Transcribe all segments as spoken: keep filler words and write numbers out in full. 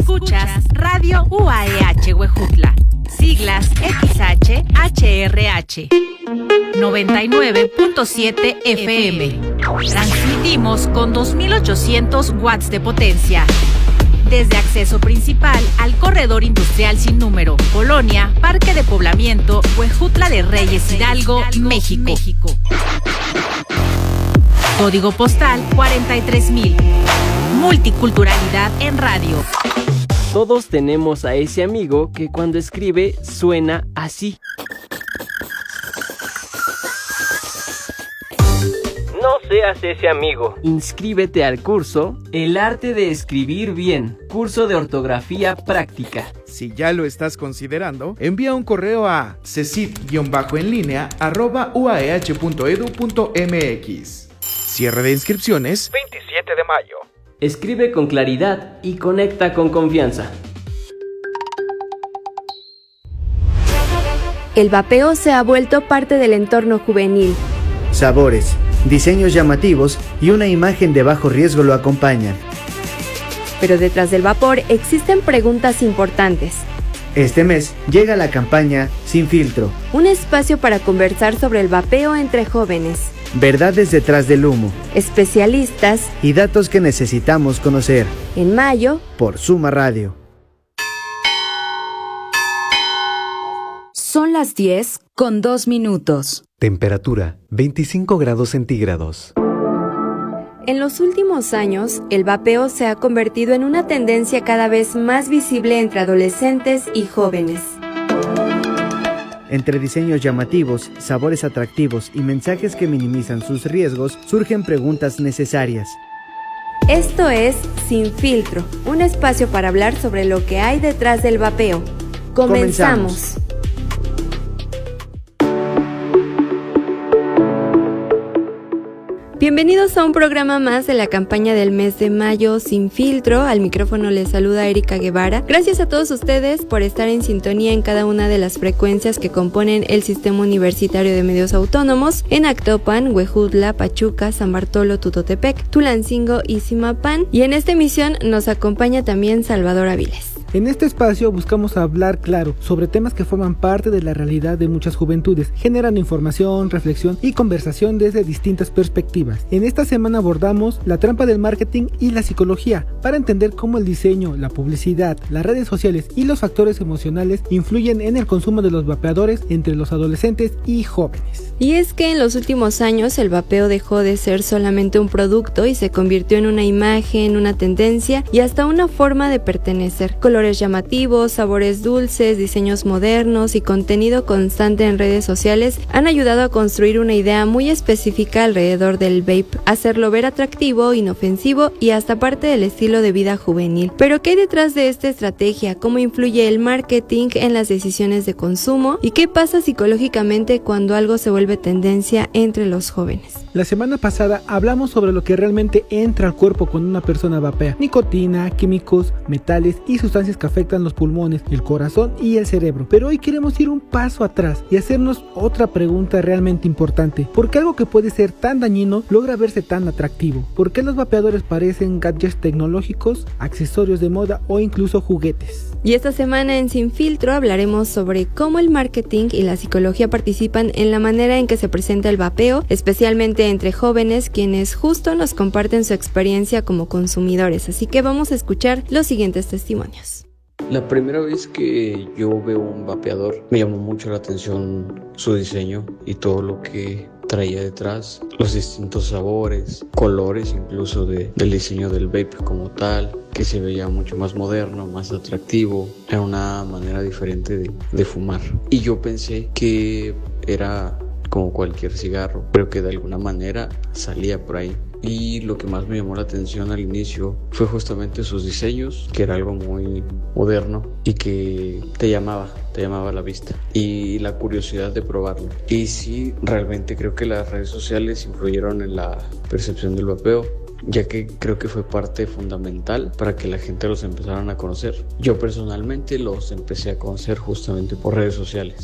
Escuchas Radio U A E H Huejutla, siglas X H H R H, noventa y nueve punto siete F M. Transmitimos con dos mil ochocientos watts de potencia. Desde acceso principal al corredor industrial sin número, Colonia, Parque de Poblamiento, Huejutla de Reyes, Hidalgo, México. Código postal cuarenta y tres mil. Multiculturalidad en radio. Todos tenemos a ese amigo que cuando escribe suena así. No seas ese amigo. Inscríbete al curso El arte de escribir bien, curso de ortografía práctica. Si ya lo estás considerando, envía un correo a cecit-enlínea arroba uaeh punto edu punto mx. Cierre de inscripciones veintisiete de mayo. Escribe con claridad y conecta con confianza. El vapeo se ha vuelto parte del entorno juvenil. Sabores, diseños llamativos y una imagen de bajo riesgo lo acompañan. Pero detrás del vapor existen preguntas importantes. Este mes llega la campaña Sin Filtro, un espacio para conversar sobre el vapeo entre jóvenes. Verdades detrás del humo, especialistas y datos que necesitamos conocer. En mayo, por Suma Radio. Son las diez con dos minutos. Temperatura veinticinco grados centígrados. En los últimos años, el vapeo se ha convertido en una tendencia cada vez más visible entre adolescentes y jóvenes. Entre diseños llamativos, sabores atractivos y mensajes que minimizan sus riesgos, surgen preguntas necesarias. Esto es Sin Filtro, un espacio para hablar sobre lo que hay detrás del vapeo. Comenzamos. Comenzamos. Bienvenidos a un programa más de la campaña del mes de mayo Sin Filtro. Al micrófono les saluda Erika Guevara. Gracias a todos ustedes por estar en sintonía en cada una de las frecuencias que componen el Sistema Universitario de Medios Autónomos en Actopan, Huejutla, Pachuca, San Bartolo, Tutotepec, Tulancingo y Zimapán. Y en esta emisión nos acompaña también Salvador Aviles. En este espacio buscamos hablar claro sobre temas que forman parte de la realidad de muchas juventudes, generando información, reflexión y conversación desde distintas perspectivas. En esta semana abordamos la trampa del marketing y la psicología para entender cómo el diseño, la publicidad, las redes sociales y los factores emocionales influyen en el consumo de los vapeadores entre los adolescentes y jóvenes. Y es que en los últimos años el vapeo dejó de ser solamente un producto y se convirtió en una imagen, una tendencia y hasta una forma de pertenecer. Colores llamativos, sabores dulces, diseños modernos y contenido constante en redes sociales han ayudado a construir una idea muy específica alrededor del vape, hacerlo ver atractivo, inofensivo y hasta parte del estilo de vida juvenil. Pero ¿qué hay detrás de esta estrategia? ¿Cómo influye el marketing en las decisiones de consumo? ¿Y qué pasa psicológicamente cuando algo se vuelve tendencia entre los jóvenes? La semana pasada hablamos sobre lo que realmente entra al cuerpo cuando una persona vapea: nicotina, químicos, metales y sustancias que afectan los pulmones, el corazón y el cerebro. Pero hoy queremos ir un paso atrás y hacernos otra pregunta realmente importante. ¿Por qué algo que puede ser tan dañino logra verse tan atractivo? ¿Por qué los vapeadores parecen gadgets tecnológicos, accesorios de moda o incluso juguetes? Y esta semana en Sin Filtro hablaremos sobre cómo el marketing y la psicología participan en la manera en que se presenta el vapeo, especialmente entre jóvenes, quienes justo nos comparten su experiencia como consumidores. Así que vamos a escuchar los siguientes testimonios. La primera vez que yo veo un vapeador me llamó mucho la atención su diseño y todo lo que traía detrás, los distintos sabores, colores incluso de, del diseño del vape como tal, que se veía mucho más moderno, más atractivo, era una manera diferente de, de fumar. Y yo pensé que era como cualquier cigarro, pero que de alguna manera salía por ahí. Y lo que más me llamó la atención al inicio fue justamente sus diseños, que era algo muy moderno y que te llamaba, te llamaba la vista y la curiosidad de probarlo. Y sí, realmente creo que las redes sociales influyeron en la percepción del vapeo, ya que creo que fue parte fundamental para que la gente los empezaran a conocer. Yo personalmente los empecé a conocer justamente por redes sociales.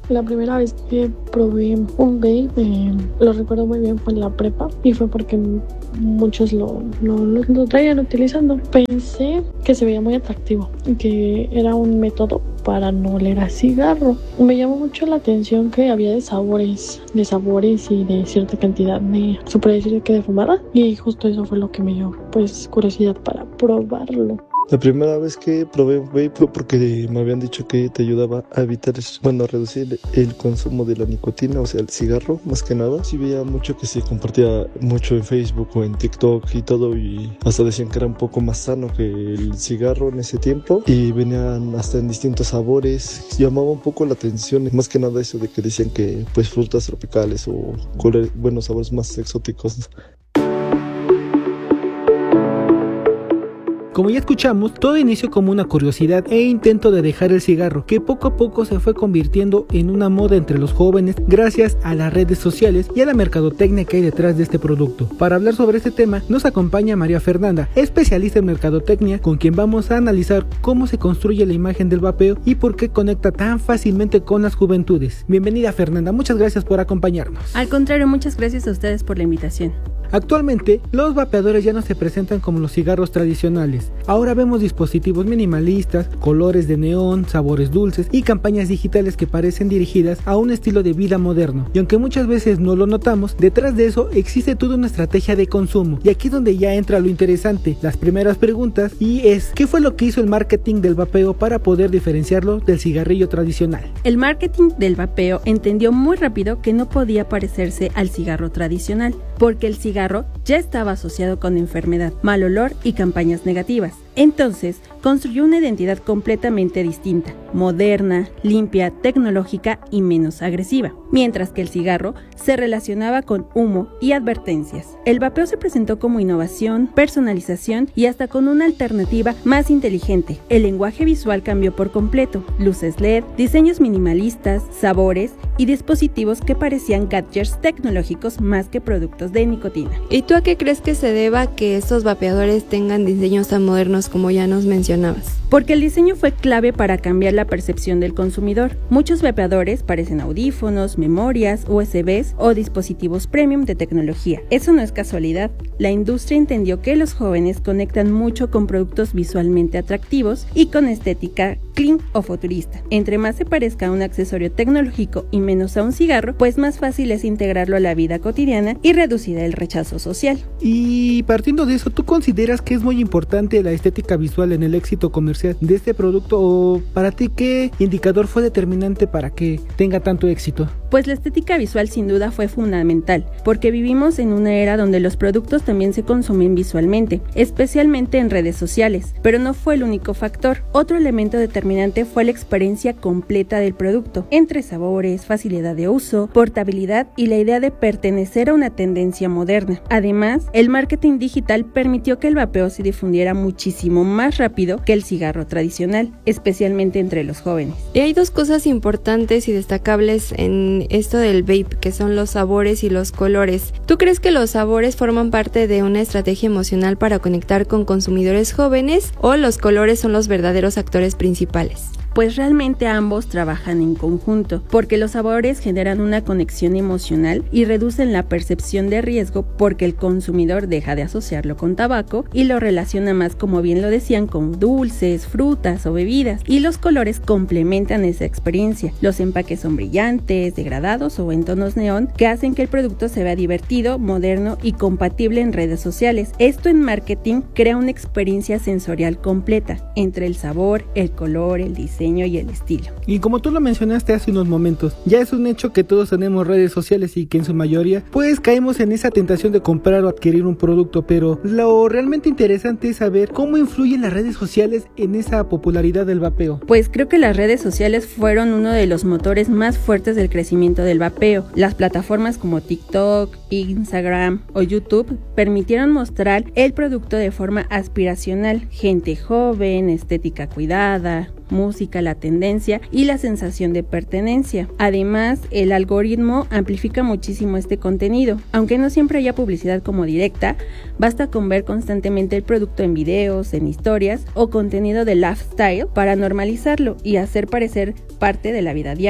La primera vez que probé un vape, eh, lo recuerdo muy bien, fue en la prepa y fue porque muchos lo, lo, lo traían utilizando. Pensé que se veía muy atractivo y que era un método para no oler a cigarro. Me llamó mucho la atención que había de sabores, de sabores y de cierta cantidad de, se puede decir que de fumada, y justo eso fue lo que me dio pues curiosidad para probarlo. La primera vez que probé un vape fue porque me habían dicho que te ayudaba a evitar, bueno, a reducir el consumo de la nicotina, o sea, el cigarro, más que nada. Sí veía mucho que se compartía mucho en Facebook o en TikTok y todo, y hasta decían que era un poco más sano que el cigarro en ese tiempo, y venían hasta en distintos sabores. Llamaba un poco la atención, más que nada eso de que decían que pues frutas tropicales o colores, buenos sabores más exóticos. Como ya escuchamos, todo inició como una curiosidad e intento de dejar el cigarro, que poco a poco se fue convirtiendo en una moda entre los jóvenes gracias a las redes sociales y a la mercadotecnia que hay detrás de este producto. Para hablar sobre este tema nos acompaña María Fernanda, especialista en mercadotecnia, con quien vamos a analizar cómo se construye la imagen del vapeo y por qué conecta tan fácilmente con las juventudes. Bienvenida, Fernanda, muchas gracias por acompañarnos. Al contrario, muchas gracias a ustedes por la invitación. Actualmente, los vapeadores ya no se presentan como los cigarros tradicionales. Ahora vemos dispositivos minimalistas, colores de neón, sabores dulces y campañas digitales que parecen dirigidas a un estilo de vida moderno. Y aunque muchas veces no lo notamos, detrás de eso existe toda una estrategia de consumo. Y aquí es donde ya entra lo interesante, las primeras preguntas, y es, ¿qué fue lo que hizo el marketing del vapeo para poder diferenciarlo del cigarrillo tradicional? El marketing del vapeo entendió muy rápido que no podía parecerse al cigarro tradicional, porque el cigarro ya estaba asociado con enfermedad, mal olor y campañas negativas. Entonces, construyó una identidad completamente distinta, moderna, limpia, tecnológica y menos agresiva, mientras que el cigarro se relacionaba con humo y advertencias. El vapeo se presentó como innovación, personalización y hasta con una alternativa más inteligente. El lenguaje visual cambió por completo, luces L E D, diseños minimalistas, sabores y dispositivos que parecían gadgets tecnológicos más que productos de nicotina. ¿Y tú a qué crees que se deba que estos vapeadores tengan diseños tan modernos como ya nos mencionabas? Porque el diseño fue clave para cambiar la percepción del consumidor. Muchos vapeadores parecen audífonos, memorias, U S Bs o dispositivos premium de tecnología. Eso no es casualidad. La industria entendió que los jóvenes conectan mucho con productos visualmente atractivos y con estética clean o futurista. Entre más se parezca a un accesorio tecnológico y menos a un cigarro, pues más fácil es integrarlo a la vida cotidiana y reducir el rechazo social. Y partiendo de eso, ¿tú consideras que es muy importante la estética visual en el éxito comercial de este producto, o para ti qué indicador fue determinante para que tenga tanto éxito? Pues la estética visual sin duda fue fundamental, porque vivimos en una era donde los productos también se consumen visualmente, especialmente en redes sociales, pero no fue el único factor. Otro elemento determinante fue la experiencia completa del producto, entre sabores, facilidad de uso, portabilidad y la idea de pertenecer a una tendencia moderna. Además, el marketing digital permitió que el vapeo se difundiera muchísimo más rápido que el cigarro tradicional, especialmente entre los jóvenes. Y hay dos cosas importantes y destacables en esto del vape, que son los sabores y los colores. ¿Tú crees que los sabores forman parte de una estrategia emocional para conectar con consumidores jóvenes, o los colores son los verdaderos actores principales? Pues realmente ambos trabajan en conjunto, porque los sabores generan una conexión emocional y reducen la percepción de riesgo, porque el consumidor deja de asociarlo con tabaco y lo relaciona más, como bien lo decían, con dulces, frutas o bebidas, y los colores complementan esa experiencia. Los empaques son brillantes, degradados o en tonos neón, que hacen que el producto se vea divertido, moderno y compatible en redes sociales. Esto en marketing crea una experiencia sensorial completa entre el sabor, el color, el diseño y el estilo. Y como tú lo mencionaste hace unos momentos, ya es un hecho que todos tenemos redes sociales y que en su mayoría pues caemos en esa tentación de comprar o adquirir un producto, pero lo realmente interesante es saber cómo influyen las redes sociales en esa popularidad del vapeo. Pues creo que las redes sociales fueron uno de los motores más fuertes del crecimiento del vapeo. Las plataformas como TikTok, Instagram o YouTube permitieron mostrar el producto de forma aspiracional, gente joven, estética cuidada, música, la tendencia y la sensación de pertenencia. Además, el algoritmo amplifica muchísimo este contenido. Aunque no siempre haya publicidad como directa, basta con ver constantemente el producto en videos, en historias o contenido de lifestyle para normalizarlo y hacer parecer parte de la vida diaria.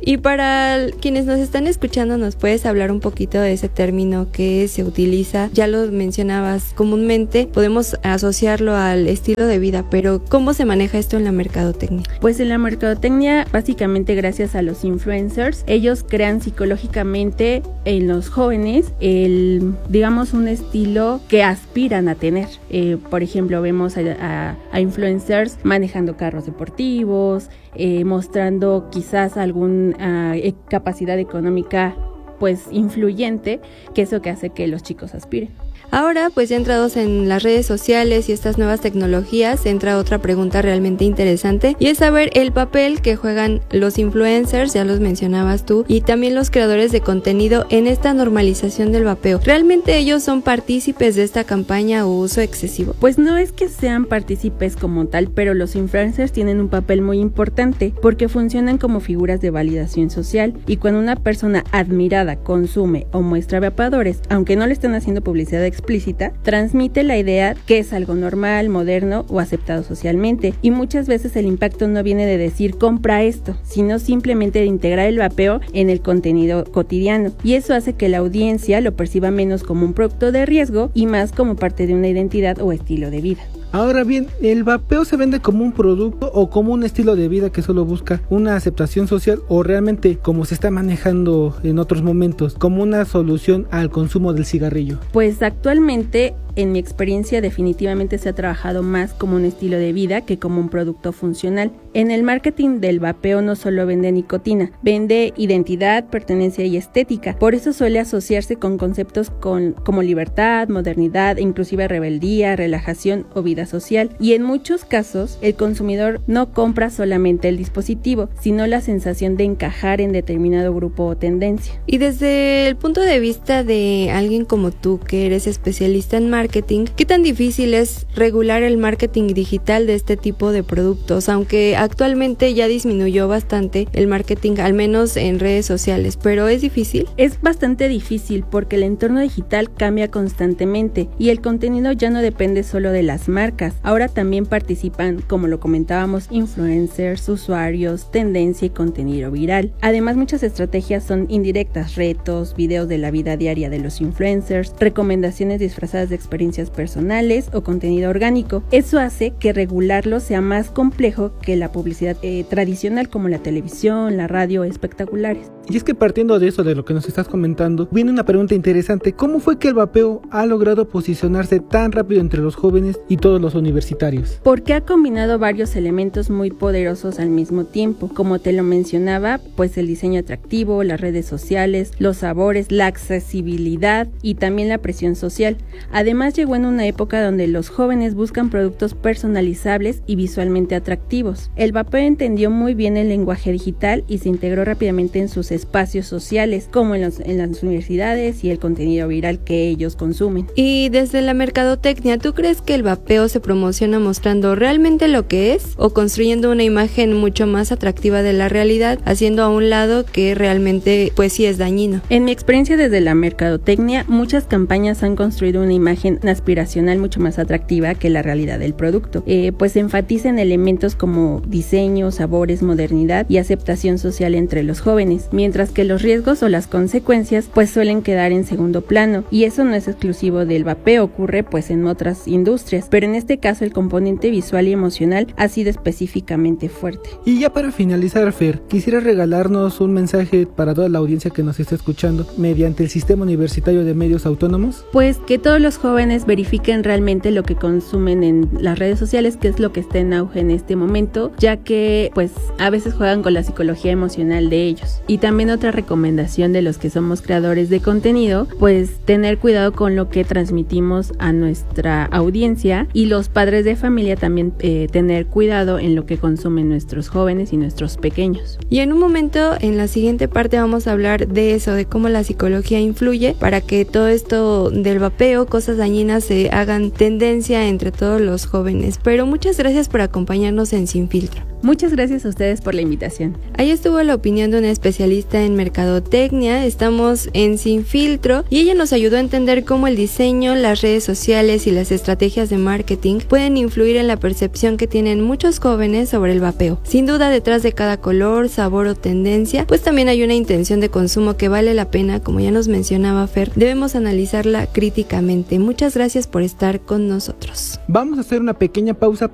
Y para quienes nos están escuchando, ¿nos puedes hablar un poquito de ese término que se utiliza? Ya lo mencionabas, comúnmente podemos asociarlo al estilo de vida, pero ¿cómo se maneja esto en la mercadotecnia? Pues en la mercadotecnia, básicamente gracias a los influencers, ellos crean psicológicamente en los jóvenes el, digamos, un estilo que aspiran a tener. Eh, por ejemplo, vemos a, a, a influencers manejando carros deportivos, eh, mostrando quizás alguna uh, capacidad económica pues influyente, que es lo que hace que los chicos aspiren. Ahora, pues ya entrados en las redes sociales y estas nuevas tecnologías, entra otra pregunta realmente interesante, y es saber el papel que juegan los influencers, ya los mencionabas tú, y también los creadores de contenido en esta normalización del vapeo. ¿Realmente ellos son partícipes de esta campaña o uso excesivo? Pues no es que sean partícipes como tal, pero los influencers tienen un papel muy importante porque funcionan como figuras de validación social, y cuando una persona admirada consume o muestra vapeadores, aunque no le estén haciendo publicidad explícita, transmite la idea que es algo normal, moderno o aceptado socialmente, y muchas veces el impacto no viene de decir compra esto, sino simplemente de integrar el vapeo en el contenido cotidiano, y eso hace que la audiencia lo perciba menos como un producto de riesgo y más como parte de una identidad o estilo de vida. Ahora bien, ¿el vapeo se vende como un producto o como un estilo de vida que solo busca una aceptación social, o realmente, como se está manejando en otros momentos, como una solución al consumo del cigarrillo? Pues actualmente, en mi experiencia, definitivamente se ha trabajado más como un estilo de vida que como un producto funcional. En el marketing del vapeo no solo vende nicotina, vende identidad, pertenencia y estética. Por eso suele asociarse con conceptos con, como libertad, modernidad, inclusive rebeldía, relajación o vida social. Y en muchos casos, el consumidor no compra solamente el dispositivo, sino la sensación de encajar en determinado grupo o tendencia. Y desde el punto de vista de alguien como tú, que eres especialista en marketing, ¿qué tan difícil es regular el marketing digital de este tipo de productos? Aunque actualmente ya disminuyó bastante el marketing, al menos en redes sociales, pero ¿es difícil? Es bastante difícil porque el entorno digital cambia constantemente y el contenido ya no depende solo de las marcas. Ahora también participan, como lo comentábamos, influencers, usuarios, tendencia y contenido viral. Además, muchas estrategias son indirectas: retos, videos de la vida diaria de los influencers, recomendaciones disfrazadas de experiencias personales o contenido orgánico. Eso hace que regularlo sea más complejo que la publicidad eh, tradicional, como la televisión, la radio o espectaculares. Y es que partiendo de eso, de lo que nos estás comentando, viene una pregunta interesante: ¿cómo fue que el vapeo ha logrado posicionarse tan rápido entre los jóvenes y todos los universitarios? Porque ha combinado varios elementos muy poderosos al mismo tiempo. Como te lo mencionaba, pues el diseño atractivo, las redes sociales, los sabores, la accesibilidad y también la presión social. Además, llegó en una época donde los jóvenes buscan productos personalizables y visualmente atractivos. El vapeo entendió muy bien el lenguaje digital y se integró rápidamente en sus espacios sociales, como en, los, en las universidades y el contenido viral que ellos consumen. Y desde la mercadotecnia, ¿tú crees que el vapeo se promociona mostrando realmente lo que es, o construyendo una imagen mucho más atractiva de la realidad, haciendo a un lado que realmente pues sí es dañino? En mi experiencia desde la mercadotecnia, muchas campañas han construido una imagen aspiracional mucho más atractiva que la realidad del producto, eh, pues enfatiza en elementos como diseño, sabores, modernidad y aceptación social entre los jóvenes, mientras que los riesgos o las consecuencias pues suelen quedar en segundo plano, y eso no es exclusivo del vapeo, ocurre pues en otras industrias, pero en este caso el componente visual y emocional ha sido específicamente fuerte. Y ya para finalizar, Fer, ¿quisieras regalarnos un mensaje para toda la audiencia que nos está escuchando mediante el Sistema Universitario de Medios Autónomos? Pues que todos los jóvenes verifiquen realmente lo que consumen en las redes sociales, que es lo que está en auge en este momento, ya que pues a veces juegan con la psicología emocional de ellos. Y también otra recomendación de los que somos creadores de contenido, pues tener cuidado con lo que transmitimos a nuestra audiencia, y los padres de familia también eh, tener cuidado en lo que consumen nuestros jóvenes y nuestros pequeños. Y en un momento, en la siguiente parte, vamos a hablar de eso, de cómo la psicología influye para que todo esto del vapeo, cosas dañinas, se hagan tendencia entre todos los jóvenes. Pero muchas gracias por acompañarnos en Sin Filtro. Muchas gracias a ustedes por la invitación. Ahí estuvo la opinión de una especialista en mercadotecnia. Estamos en Sin Filtro y ella nos ayudó a entender cómo el diseño, las redes sociales y las estrategias de marketing pueden influir en la percepción que tienen muchos los jóvenes sobre el vapeo. Sin duda, detrás de cada color, sabor o tendencia, pues también hay una intención de consumo que vale la pena, como ya nos mencionaba Fer, debemos analizarla críticamente. Muchas gracias por estar con nosotros. Vamos a hacer una pequeña pausa